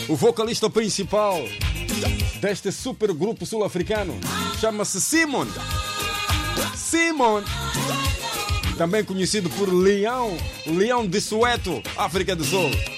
O vocalista principal deste super grupo sul-africano chama-se Simon. Simon, também conhecido por Leão de Soweto, África do Sul.